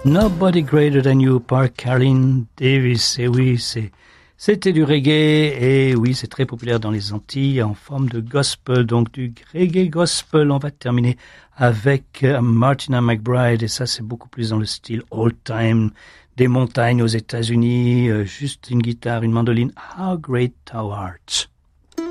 Nobody Greater Than You par Caroline Davis. Et oui, c'était du reggae. Et oui, c'est très populaire dans les Antilles en forme de gospel. Donc du reggae gospel. On va terminer avec Martina McBride. Et ça, c'est beaucoup plus dans le style old time. Des montagnes aux États-Unis. Juste une guitare, une mandoline. How Great Thou Art.